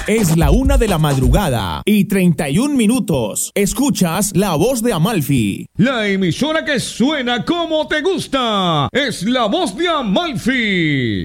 Es la 1:31 Escuchas La Voz de Amalfi. La emisora que suena como te gusta es La Voz de Amalfi.